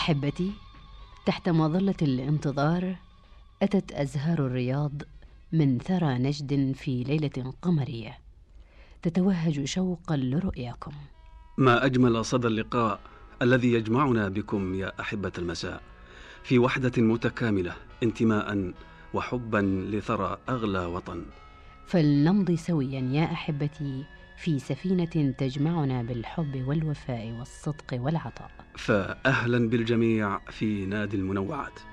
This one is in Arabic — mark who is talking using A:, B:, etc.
A: أحبتي، تحت مظلة الانتظار أتت أزهار الرياض من ثرى نجد في ليلة قمرية، تتوهج شوقا لرؤياكم.
B: ما أجمل صدى اللقاء الذي يجمعنا بكم يا أحبة المساء، في وحدة متكاملة، انتماء وحبا لثرى أغلى وطن.
A: فلنمضي سويا يا أحبتي في سفينة تجمعنا بالحب والوفاء والصدق والعطاء.
B: فأهلا بالجميع في نادي المنوعات.